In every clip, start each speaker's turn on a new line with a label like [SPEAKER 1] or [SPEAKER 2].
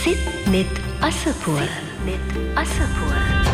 [SPEAKER 1] සිත් net අසපුව net අසපුව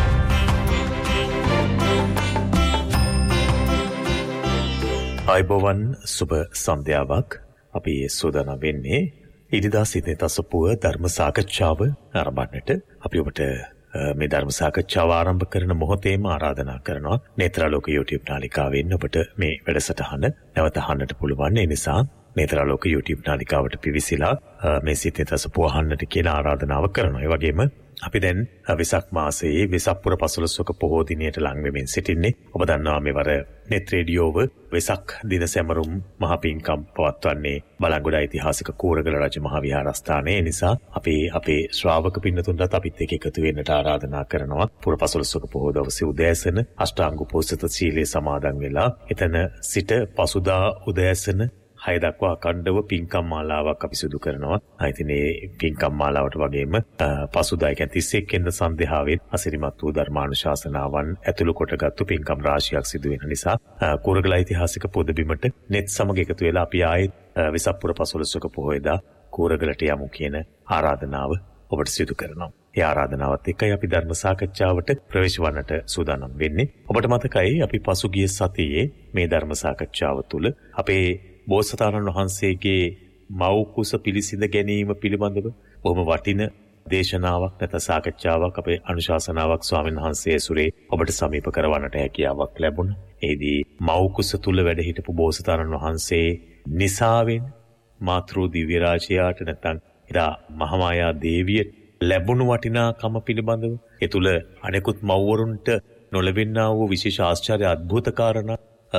[SPEAKER 2] අයිබෝවන් සුබ සන්ධ්‍යාවක්. අපි සූදානම් වෙන්නේ ඉරිදා සිත් net අසපුව ධර්ම සාකච්ඡාව ආරම්භන්නට. අපි ඔබට මේ ධර්ම සාකච්ඡාව ආරම්භ කරන මොහොතේම ආරාධනා කරනවා නේත්‍රාලෝක YouTube නාලිකාවෙන් ඔබට මේ වැඩසටහන නැවත අහන්නට පුළුවන්. ඒ නිසා නේත්‍රාලෝක YouTube නාලිකාවට පිවිසිලා මේ සිත් net අසපුව අහන්නට කියලා ආරාධනාව කරනවා. ඒ වගේම අපි දැන් වෙසක් මාසයේ වෙසක් පුර 15වක පොහෝ දිනයට ලං වෙමින් සිටින්නේ. ඔබ දන්නවා මෙවර net රේඩියෝව වෙසක් දින සැමරුම් මහ පිංකම් පවත්වන්නේ බලංගොඩ ඓතිහාසික කූරගල රජ මහ විහාරස්ථානයේ. නිසා අපි අපේ ශ්‍රාවක පින්නතුන්ටත් අපිත් එක්ක එකතු වෙන්නට ආරාධනා කරනවා. පුර 15වක පොහෝ දවසේ උදෑසන අෂ්ටාංග උපෝසථ සීලයේ සමාදන් වෙලා එතන සිට පසුදා උදෑසන 6 දක්වා අඛණ්ඩව පින්කම් මාලාවක් අපි සිදු කරනවා. ඉතින් මේ පින්කම් මාලාවට වගේම පසුදා කියන්නේ 31 වෙනිදා සන්ධ්‍යාවේ අසිරිමත් වූ ධර්මානුශාසනාවන් ඇතුළු කොටගත්තු පින්කම් රාශියක් සිදු වෙන නිසා කූරගල ඓතිහාසික පොදබිමට net සමග එකතු වෙලා අපි ආයෙත් වෙසක් පුර 15වක පොහොයදා කූරගලට යමු කියන ආරාධනාව ඔබට සිදු කරනවා. ඒ ආරාධනාවත් එක්කයි අපි ධර්ම සාකච්ඡාවට ප්‍රවේශ වන්නට සූදානම් වෙන්නේ. ඔබට මතකයි අපි පසුගිය සතියේ මේ ධර්ම සාකච්ඡාව තුළ අපේ බෝසතාණන් වහන්සේගේ මව් කුස පිළිසිඳ ගැනීම පිළිබඳව බොහොම වටින දේශනාවක් නැත්නම් සාකච්ඡාවක් අපේ අනුශාසනාවක් ස්වාමීන් වහන්සේ ඇසුරේ ඔබට සමීප කරවන්නට හැකියාවක් ලැබුණා. එෙහිදී මව් කුස තුල වැඩ හිටපු බෝසතාණන් වහන්සේ නිසාවෙන් මාතෘ දිව්‍ය රාජයාට නැත්නම් එදා මහමායා දේවියට ලැබුණු වටිනාකම පිළිබඳව ඒ තුල අනෙකුත් මව්වරුන්ට නොලැබෙනා වූ විශේෂ ආශ්චර්ය අద్భుත කාරණා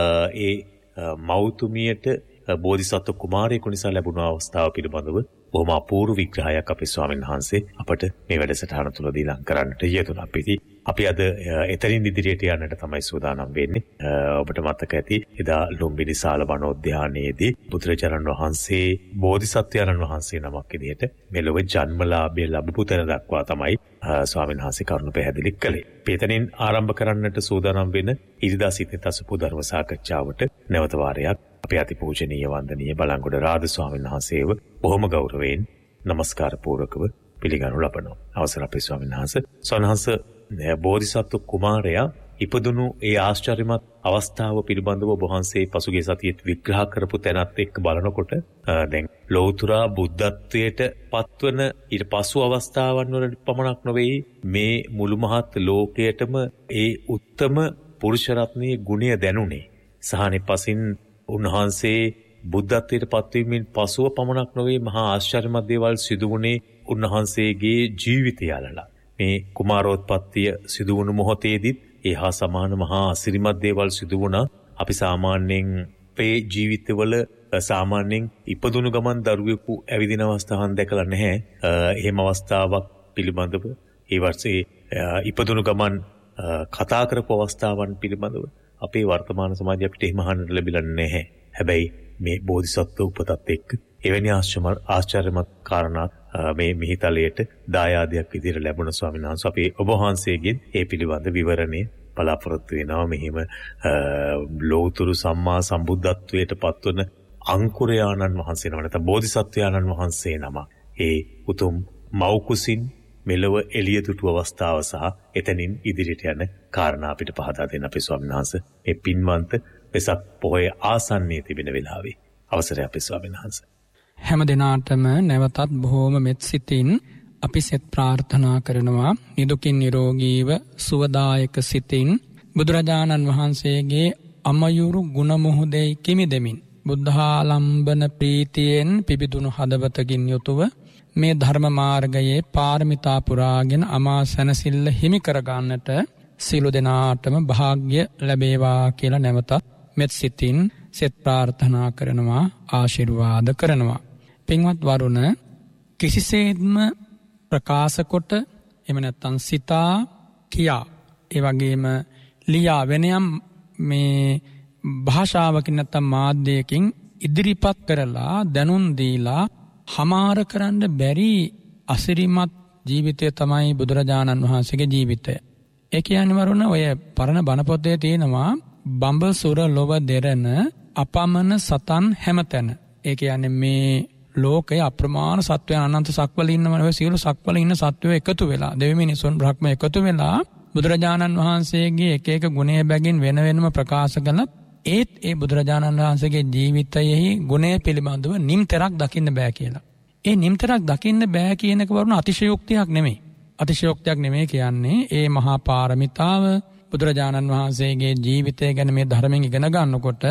[SPEAKER 2] ඒ මෞතුමියට බෝධිසත්ව කුමාරයෙකු නිසා ලැබුණු අවස්ථාව පිළිබඳව බොහොම අපූර්ව විග්‍රහයක් අපේ ස්වාමීන් වහන්සේ අපට මේ වැඩසටහන තුළදී ලං කරන්නට යෙදුණා. අපි අද එතනින් ඉදිරියට යන්නට තමයි සූදානම් වෙන්නේ. ඔබට මතක ඇති එදා ලුම්බිනි සාල වනෝද්‍යානයේදී බුදුරජාණන් වහන්සේ බෝධිසත්වයන්න් වහන්සේ නමක් විදිහට මෙලොව ජන්මලාභය ලැබපු තැන දක්වා තමයි ස්වාමීන් වහන්සේ කරුණ පැහැදිලි කළේ. එතනින් ආරම්භ කරන්නට සූදානම් වෙන ඉරිදා සිත් net අසපුව ධර්ම සාකච්ඡාවට නැවත වාරයක් අපේ අතිපූජනීය වන්දනීය බලංගොඩ රාජ ස්වාමීන් වහන්සේව බොහොම ගෞරවයෙන් නමස්කාර පූර්වකව පිළිගනු ලබනවා. අවසර අපේ ස්වාමීන් වහන්සේ. ස්වාමීන් බෝධිසත්ව කුමාරයා ඉපදුණු ඒ ආශ්චර්යමත් අවස්ථාව පිළිබඳව ඔබ වහන්සේ පසුගිය සතියේත් විග්‍රහ කරපු තැනත් එක්ක බලනකොට දැන් ලෞතුරා බුද්ධත්වයට පත්වන ඊට පසු අවස්ථාවන් වල පමණක් නෙවෙයි මේ මුළු මහත් ලෝකයටම ඒ උත්තම පුරුෂ රත්නයේ ගුණය දැනුනේ. සහනේ පසින් උන්වහන්සේ බුද්ධත්වයට පත්වීමෙන් පසුව පමණක් නොවේ මහා ආශ්චර්යමත් දේවල් සිදු වුණේ උන්වහන්සේගේ ජීවිතය අලලා. මේ කුමාරෝත්පත්තිය සිදු වුණු මොහොතේදීත් ඒහා සමාන මහා අසිරිමත් දේවල් සිදු වුණා. අපි සාමාන්‍යයෙන් අපේ ජීවිතවල සාමාන්‍යයෙන් ඉපදුණු ගමන් දරුවෙකු ඇවිදින අවස්ථාවන් දැකලා නැහැ. එහෙම අවස්ථාවක් පිළිබඳව ඒ වර්ෂයේ ඉපදුණු ගමන් කතා කරපු අවස්ථාවන් පිළිබඳව අපේ වර්තමාන සමාජය අපිට එහෙම අහන්න ලැබිලා නැහැ. හැබැයි මේ බෝධිසත්ව උපතත් එක්ක එවැනි ආශ්චර්යමත් කාරණා මේ මිහිතලයට දායාදයක් විදිහට ලැබුණ ස්වාමීන් වහන්සේ අපි ඔබ වහන්සේගෙන් ඒ පිළිබඳ විවරණය බලාපොරොත්තු වෙනවා. මෙහිම ලෝතුරු සම්මා සම්බුද්ධත්වයට පත්වන අංකුරයාණන් වහන්සේ නම නැත්නම් බෝධිසත්වයාණන් වහන්සේ නම ඒ උතුම් මව් කුසින් මෙලව එළිය දුටු අවස්ථාව සහ එතනින් ඉදිරියට යන කාරණා අපිට පහදා දෙන්න අපේ ස්වාමීන් වහන්සේ මේ පින්වන්ත වෙසක් පොහොය ආසන්නයේ තිබෙන වෙලාවේ අවසරයි අපේ ස්වාමීන් වහන්සේ.
[SPEAKER 3] හැම දිනාටම නැවතත් බොහෝම මෙත් සිතින් අපි සෙත් ප්‍රාර්ථනා කරනවා. නිදුකින් නිරෝගීව සුවදායක සිතින් බුදුරජාණන් වහන්සේගේ අමයුරු ගුණ මුහුදේ කිමිදෙමින් බුද්ධාලම්බන ප්‍රීතියෙන් පිබිදුණු හදවතකින් යුතුව මේ ධර්ම මාර්ගයේ පාරමිතා පුරාගෙන අමා සැනසෙල්ල හිමි කරගන්නට සියලු දෙනාටම වාග්ය ලැබේවා කියලා නැවතත් මෙත් සිතින් සෙත් ප්‍රාර්ථනා කරනවා, ආශිර්වාද කරනවා. පින්වත් වරුණ, කිසිසේත්ම ප්‍රකාශ කොට එහෙම නැත්නම් සිතා කියා ඒ වගේම ලියා වෙනයම් මේ භාෂාවකින් නැත්නම් මාධ්‍යයකින් ඉදිරිපත් කරලා දැනුම් දීලා හමාර කරන්න බැරි අසිරිමත් ජීවිතය තමයි බුදුරජාණන් වහන්සේගේ ජීවිතය. ඒ කියන්නේ වරුණ ඔය පරණ බණ පොතේ තියෙනවා බඹ සුර ලොව දෙරණ අපමණ සතන් හැමතැන. ඒ කියන්නේ මේ ලෝකයේ අප්‍රමාණ සත්වයන් අනන්ත සක්වල ඉන්නවනේ. ඔය සියලු සක්වල ඉන්න සත්වයෝ එකතු වෙලා දෙවි මිනිසුන් බ්‍රහ්ම එකතු වෙලා බුදුරජාණන් වහන්සේගේ එක එක ගුණය බැගින් වෙන වෙනම ප්‍රකාශ කළත් ඒත් ඒ බුදුරජාණන් වහන්සේගේ ජීවිතයෙහි ගුණය පිළිබඳව නිම්තරක් දකින්න බෑ කියලා. ඒ නිම්තරක් දකින්න බෑ කියන එක වරුණ අතිශයෝක්තියක් නෙමෙයි. අතිශයෝක්තියක් නෙමෙයි කියන්නේ ඒ මහා පාරමිතාව බුදුරජාණන් වහන්සේගේ ජීවිතය ගැන මේ ධර්මයෙන් ඉගෙන ගන්නකොට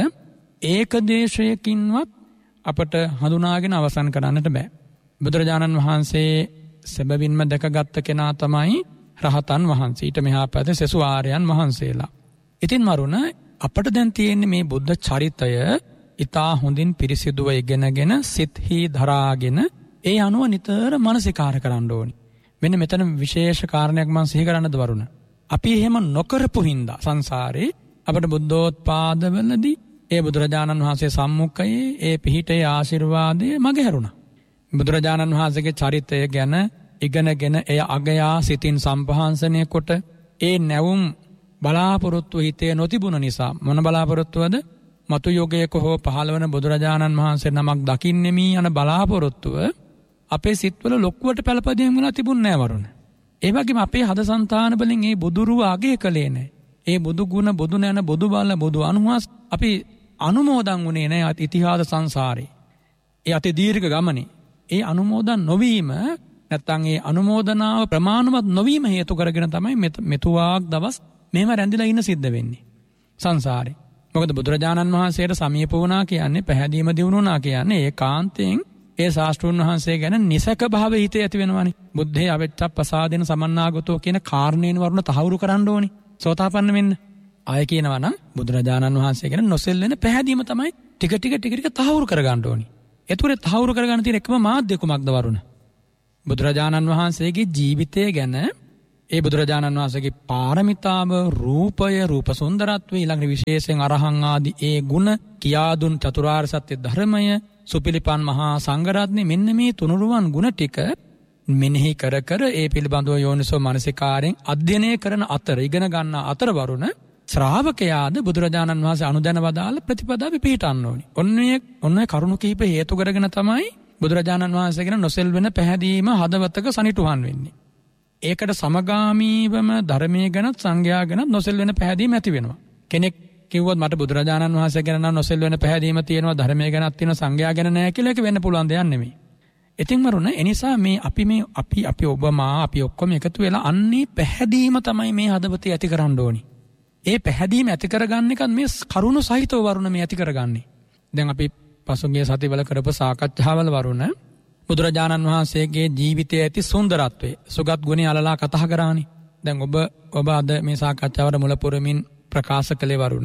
[SPEAKER 3] ඒක දේශයකින්වත් අපට හඳුනාගෙන අවසන් කරන්නට බෑ. බුදුරජාණන් වහන්සේ සැබවින්ම දැකගත්ත කෙනා තමයි රහතන් වහන්සේ. ඊට මෙහා පැත්තේ සෙසු ආර්යයන් වහන්සේලා. ඉතින් මරුණ අපට දැන් තියෙන්නේ මේ බුද්ධ චරිතය ඊටා හොඳින් පිරිසිදුව ඉගෙනගෙන සිත්හි දරාගෙන ඒ අනුව නිතර මනසිකාර කරන්න ඕනි. මෙන්න මෙතන විශේෂ කාරණයක් මම සිහි කරන්නද වරුණ. අපි එහෙම නොකරපු හින්දා සංසාරේ අපට බුද්ධෝත්පාදවලදී ඒ බුදුරජාණන් වහන්සේ සම්මුඛයේ ඒ පිහිටේ ආශිර්වාදයේ මගහැරුණා. බුදුරජාණන් වහන්සේගේ චරිතය ගැන ඉගෙනගෙන එය අගයා සිතින් සම්පහන්සනය කොට ඒ නැවුම් බලාපොරොත්තු හිතේ නොතිබුණ නිසා මොන බලාපොරොත්තුවද? මතු යුගයක හෝ පහළවන බුදුරජාණන් වහන්සේ නමක් දකින්නෙමි යන බලාපොරොත්තුව අපේ සිත්වල ලොකුවට පළපදියම් වෙලා තිබුණේ නැහැ වරුණ. ඒ වගේම අපේ හද సంతාන වලින් ඒ බුදුරුව අගය කළේ නැහැ. ඒ බුදු ගුණ බුදු නැන බුදු බල බුදු අනුහස් අපි අනුමෝදන් වුණේ නැහැ ඉතිහාස සංසාරේ. ඒ අති දීර්ඝ ගමනේ ඒ අනුමෝදන් නොවීම නැත්තම් ඒ අනුමෝදනාව ප්‍රමාණවත් නොවීම හේතු කරගෙන තමයි මෙතුවාක් දවස් මෙහෙම රැඳිලා ඉන්න සිද්ධ වෙන්නේ සංසාරේ. මොකද බුදුරජාණන් වහන්සේට සමීප වුණා කියන්නේ පැහැදීම දිනුනා කියන්නේ ඒකාන්තයෙන් ඒ ශාස්ත්‍රඥ වහන්සේ ගැන නිසක භාවය හිතේ ඇති වෙනවානේ. බුද්ධේ අවෙච්ඡප්පසාදෙන සමන්නාගතෝ කියන කාරණේන වරුණ තහවුරු කරන්න ඕනේ. සෝතාපන්න වෙන්න. ආය කියනවා නම් බුදුරජාණන් වහන්සේ ගැන නොසෙල්වෙන පැහැදීම තමයි ටික ටික තහවුරු කරගන්න ඕනේ. ඒතුරේ තහවුරු කරගන්න තියෙන එකම මාධ්‍ය කුමක්ද වරුණ? බුදුරජාණන් වහන්සේගේ ජීවිතය ගැන ඒ බුදුරජාණන් වහන්සේගේ පාරමිතාව රූපය රූප සුන්දරත්වය ඊළඟට විශේෂයෙන් අරහං ආදී ඒ ගුණ කියා දුන් චතුරාර්ය සත්‍ය ධර්මය සුපිලිපන් මහා සංඝරත්නය මෙන්න මේ තුනුරුවන් ගුණ ටික මෙනෙහි කර කර ඒ පිළිබඳව යෝනිසෝ මනසිකාරයෙන් අධ්‍යයනය කරන අතර ඉගෙන ගන්න අතර වරුණ ශ්‍රාවකයාද බුදුරජාණන් වහන්සේ අනුදැන වදාළ ප්‍රතිපදාව පිළිපදන්න ඕනි. ඔන්නේ කරුණු කිහිප හේතු කරගෙන තමයි බුදුරජාණන් වහන්සේ ගැන නොසෙල්වෙන පැහැදීම හදවතක සනිටුහන් වෙන්නේ. ඒකට සමගාමීවම ධර්මයේ ගැනත් සංඝයා ගැනත් නොසෙල්වෙන පැහැදීම ඇති වෙනවා. කෙනෙක් කිව්වොත් මට බුදුරජාණන් වහන්සේ ගැන නම් නොසෙල්වෙන පැහැදීම තියෙනවා ධර්මයේ ගැනත් තියෙනවා සංඝයා ගැන නැහැ කියලා ඒක වෙන්න පුළුවන් දෙයක් නෙමෙයි. ඉතින් මරුණ එනිසා මේ අපි අපි ඔක්කොම එකතු වෙලා අන්නේ පැහැදීම තමයි මේ හදවතේ ඇති කරන්න ඕනි. ඒ පැහැදීම ඇති කරගන්න එකත් මේ කරුණු සහිතව වරුණ මේ ඇති කරගන්නේ. දැන් අපි පසුගිය සතිවල කරපු සාකච්ඡාවල වරුණ බුදුරජාණන් වහන්සේගේ ජීවිතයේ ඇති සුන්දරත්වය සුගත් ගුණය අලලා කතා කරානේ. දැන් ඔබ අද මේ සාකච්ඡාවට මුල පුරමින් ප්‍රකාශ කළේ වරුණ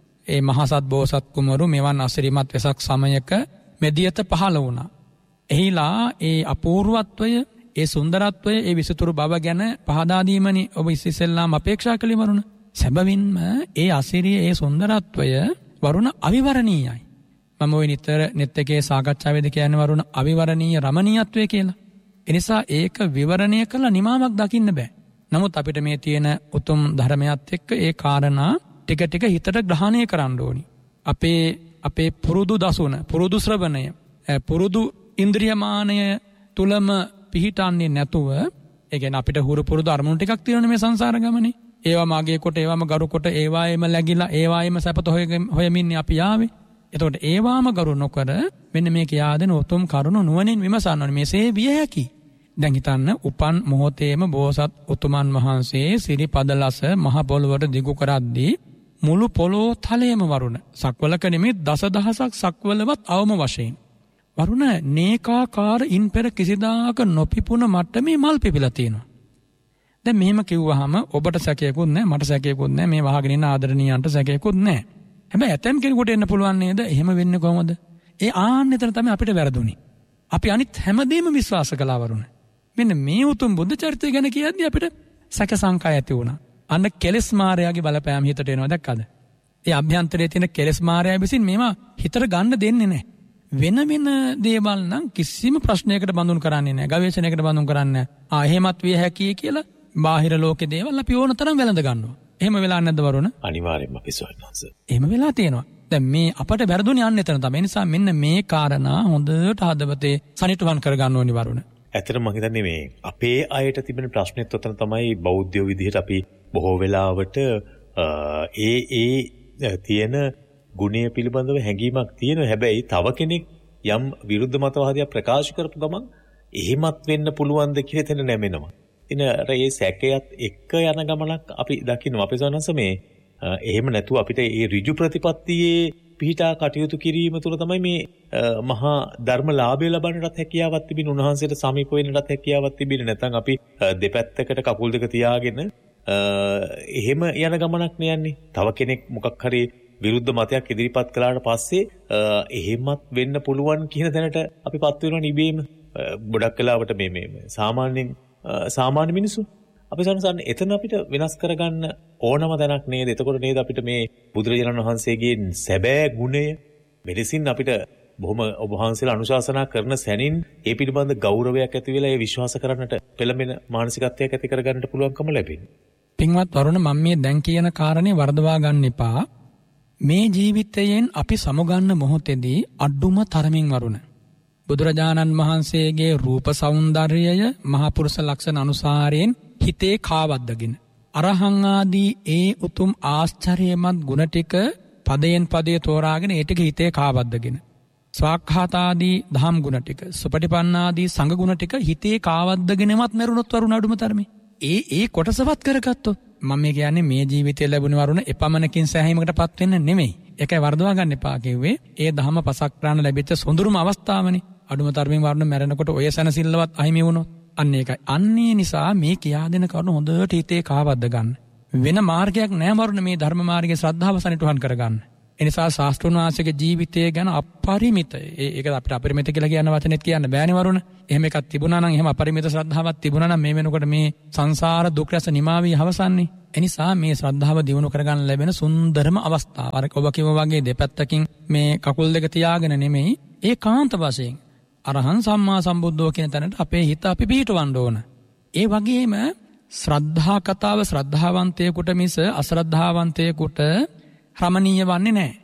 [SPEAKER 3] ඒ මහසත් බෝසත් කුමරු මෙවන් අසිරිමත් වෙසක් සමයක මෙදියත පහළ වුණා. එහිලා ඒ අපූර්වත්වය ඒ සුන්දරත්වය ඒ විසිතුරු බව ගැන පහදා දීමනි ඔබ ඉස්සෙල්ලාම අපේක්ෂා කළේ වරුණ. සැබවින්ම ඒ අසිරිය ඒ සුන්දරත්වය වරුණ අවිවරණීයයි. මම ওই නිතර net එකේ සාකච්ඡාවේදී කියන්නේ වරුණ අවිවරණීය රමණීයත්වය කියලා. ඒ නිසා ඒක විවරණය කළා නිමාවක් දකින්න බෑ. නමුත් අපිට මේ තියෙන උතුම් ධර්මයත් එක්ක ඒ කාරණා ටික ටික හිතට ග්‍රහණය කරන්න ඕනි. අපේ පුරුදු දසුන, පුරුදු ශ්‍රවණය, පුරුදු ඉන්ද්‍රියමානය තුලම පිහිටන්නේ නැතුව ඒ කියන්නේ අපිට හුරු පුරුදු අරමුණු ටිකක් තියෙනනේ මේ සංසාර ගමනේ. ඒවා මාගේ කොට ඒවාම ගරු කොට ඒවායෙම läගිලා ඒවායෙම සපත හොයමින් අපි ආවේ. එතකොට ඒවාම ගරු නොකර මෙන්න මේ කියා දෙන උතුම් කරුණු නුවණින් විමසන්න ඕනේ. මේසේ විය හැකි. දැන් හිතන්න උපන් මොහොතේම බෝසත් උතුමන් වහන්සේ සිරිපදලස මහ පොළොවට දිගු කරද්දී මුළු පොළොව තලයේම වරුණ සක්වලක නෙමෙයි දසදහසක් සක්වලවත් අවම වශයෙන් වරුණ නේකාකාර ඉන් පෙර කිසිදාක නොපිපුණ මට්ටමේ මල් පිපිලා තියෙනවා. දැන් මෙහෙම කිව්වහම ඔබට සැකයකුත් නැහැ මට සැකයකුත් නැහැ මේ වහගෙන ඉන්න ආදරණීයන්ට සැකයකුත් නැහැ. හැබැයි ඇතම් කෙනෙකුට එන්න පුළුවන් නේද? එහෙම වෙන්නේ කොහොමද? ඒ ආන්නෙතර තමයි අපිට වැරදුනේ. අපි අනිත් හැමදේම විශ්වාස කළා වරුණ. මෙන්න මේ උතුම් බුද්ධ චරිතය ගැන කියද්දී අපිට සැක සංකා ඇති වුණා. අන්න කෙලස් මායාවේ බලපෑම හිතට එනවා දැක්කද? ඒ අභ්‍යන්තරයේ තියෙන කෙලස් මායාව විසින් මේවා හිතට ගන්න දෙන්නේ නැහැ. වෙන දේවල් නම් කිසිම ප්‍රශ්නයකට බඳුන් කරන්නේ නැහැ. ගවේෂණයකට බඳුන් කරන්නේ නැහැ. එහෙමත් විය හැකියි කියලා බාහිර ලෝකේ දේවල් අපි ඕන තරම් වැළඳ ගන්නවා. එහෙම වෙලා නැද්ද වරුණ?
[SPEAKER 2] අනිවාර්යෙන්ම අපි සොයනවාස.
[SPEAKER 3] එහෙම වෙලා තියෙනවා. දැන් මේ අපට වැරදුනේ යන්න එතන තමයි. ඒ නිසා මෙන්න මේ කාරණා හොඳට හදවතේ සනිටුවන් කරගන්න ඕනි වරුණ.
[SPEAKER 2] ඇත්තටම මම හිතන්නේ මේ අපේ අයට තිබෙන ප්‍රශ්නෙත් උතන තමයි බෞද්ධයෝ විදිහට අපි බොහෝ වෙලාවට ඒ තියෙන ගුණය පිළිබඳව හැඟීමක් තියෙනවා. හැබැයි තව කෙනෙක් යම් විරුද්ධ මතවාදයක් ප්‍රකාශ කරපු ගමන් එහෙමත් වෙන්න පුළුවන්ද කියලා එතන නැමෙනවා. ඉතින් ඒ සැකයත් එක්ක යන ගමනක් අපි දකිනවා. අපේ සවනස මේ එහෙම නැතුව අපිට මේ ඍජු ප්‍රතිපත්තියේ පිහිටා කටයුතු කිරීම තුළ තමයි මේ මහා ධර්මලාභය ලබන්නටත් හැකියාවක් තිබෙන, උන්වහන්සේට සමීප වෙන්නටත් හැකියාවක් තිබෙන. නැත්නම් අපි දෙපැත්තකට කකුල් දෙක තියාගෙන එහෙම යන ගමනක් නෑන්නේ. තව කෙනෙක් මොකක් හරි විරුද්ධ මතයක් ඉදිරිපත් කළාට පස්සේ එහෙමත් වෙන්න පුළුවන් කියන දැනට අපිපත් වෙනවා නිබේම. ගොඩක් වෙලාවට මේ සාමාන්‍ය මිනිස්සු අපි සම්සන්න එතන අපිට වෙනස් කරගන්න ඕනම දැනක් නේද? එතකොට නේද අපිට මේ බුදුරජාණන් වහන්සේගේ සැබෑ ගුණය මෙලෙසින් අපිට බොහොම ඔබ වහන්සේලා අනුශාසනා කරන සැනින් ඒ පිළිබඳ ගෞරවයක් ඇති වෙලා ඒ විශ්වාස කරන්නට පෙළඹෙන මානසිකත්වයක් ඇති කරගන්නට පුළුවන්කම ලැබෙනවා.
[SPEAKER 3] පින්වත් වරුණ, මම මේ දැන් කියන කාරණේ වර්ධවා ගන්න එපා. මේ ජීවිතයෙන් අපි සමුගන්න මොහොතේදී අඩුම තරමින් වරුණ බුදුරජාණන් වහන්සේගේ රූප සෞන්දර්යය මහා පුරුෂ ලක්ෂණ අනුසාරයෙන් හිතේ කාවද්දගෙන අරහං ආදී ඒ උතුම් ආශ්චර්යමත් ගුණ ටික පදයෙන් පදේ තෝරාගෙන ඒ ටික හිතේ කාවද්දගෙන ස්වාක්ඛාතාදී දහම් ගුණ ටික සුපටිපන්නාදී සංඝ ගුණ ටික හිතේ කාවද්දගෙනවත් මරුණොත් වරුණ අඩුම තරමේ ඒ කොටසවත් කරගත්තොත් මම මේ කියන්නේ මේ ජීවිතය ලැබුණ වරුණ එපමණකින් සෑහීමකටපත් වෙන්න නෙමෙයි. ඒකයි වර්ධවා ගන්න එපා කිව්වේ. ඒ ධම්ම පසක්රාණ ලැබිච්ච සොඳුරුම අවස්ථාවනේ. අඩුම තරමින් වරුණ මැරෙනකොට ඔය සැනසෙල්ලවත් අහිමි වුණොත් අන්න ඒකයි. අන්නේ නිසා මේ කියා දෙන කරුණ හොඳට හිතේ කාවද්ද ගන්න. වෙන මාර්ගයක් නැහැ වරුණ මේ ධර්ම මාර්ගයේ ශ්‍රද්ධාව සනිටුහන් කරගන්න. ඒ නිසා ශාස්ත්‍රඥ වහන්සේගේ ජීවිතය ගැන අපරිමිත ඒක අපිට අපරිමිත කියලා කියන වචනේත් කියන්න බෑනේ වරුණ. එහෙම එකක් තිබුණා නම් එහෙම අපරිමිත ශ්‍රද්ධාවක් තිබුණා නම් මේ වෙනකොට මේ සංසාර දුක් රැස නිමාවී අවසන්නේ. ඒ නිසා මේ ශ්‍රද්ධාව දියුණු කරගන්න ලැබෙන සුන්දරම අවස්ථාව. අර ඔබ කිව්වා වගේ දෙපැත්තකින් මේ කකුල් දෙක තියාගෙන නෙමෙයි ඒකාන්ත වශයෙන් අරහං සම්මා සම්බුද්ධෝ කියන තැනට අපේ හිත අපි පිහිටවන්න ඕන. ඒ වගේම ශ්‍රද්ධා කතාව ශ්‍රද්ධාවන්තයෙකුට මිස අශ්‍රද්ධාවන්තයෙකුට රමණීය වන්නේ නැහැ.